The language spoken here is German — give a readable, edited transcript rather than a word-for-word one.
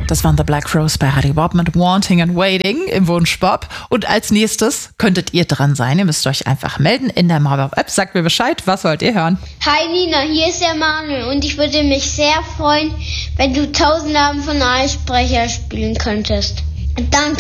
Das waren The Black Crowes bei Radio Bob mit Wanting and Waiting im Wunsch Bob. Und als nächstes könntet ihr dran sein. Ihr müsst euch einfach melden in der MyBob-App. Sagt mir Bescheid, was wollt ihr hören? Hi Nina, hier ist der Manuel und ich würde mich sehr freuen, wenn du 1000 Namen von Eisbrecher spielen könntest. Danke.